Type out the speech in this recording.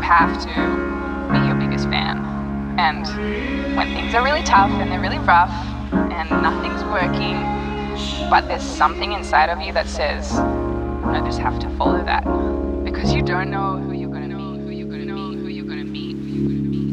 have to be your biggest fan. And when things are really tough and they're really rough and nothing's working, but there's something inside of you that says, I just have to follow that. Because you don't know who you're going to meet, who you're going to meet, who you're going to meet, who you're going to meet.